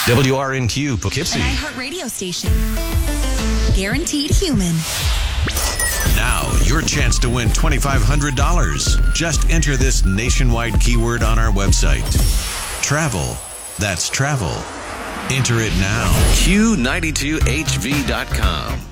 WRNQ Poughkeepsie. An iHeart radio station. Guaranteed human. Now, your chance to win $2,500. Just enter this nationwide keyword on our website. Travel. That's travel. Enter it now. Q92HV.com.